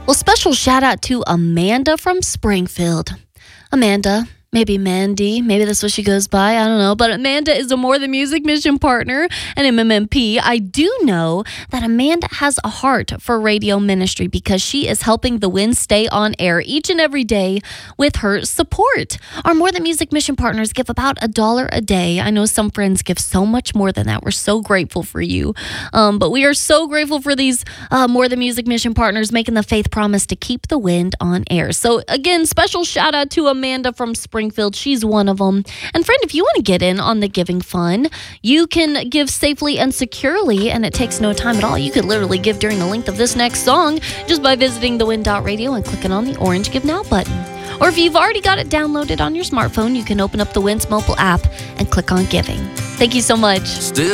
Well, special shout out to Amanda from Springfield. Amanda, maybe Mandy, maybe that's what she goes by, I don't know. But Amanda is a More Than Music mission partner and MMMP. I do know that Amanda has a heart for radio ministry because she is helping the Wind stay on air each and every day with her support. Our More Than Music mission partners give about $1 a day. I know some friends give so much more than that. We're so grateful for you. But we are so grateful for these More Than Music mission partners making the faith promise to keep the Wind on air. So again, special shout out to Amanda from Springfield. She's one of them. And friend, if you want to get in on the giving fund, you can give safely and securely, and it takes no time at all. You could literally give during the length of this next song just by visiting thewind.radio and clicking on the orange Give Now button. Or if you've already got it downloaded on your smartphone, you can open up the Wind's mobile app and click on Giving. Thank you so much. Still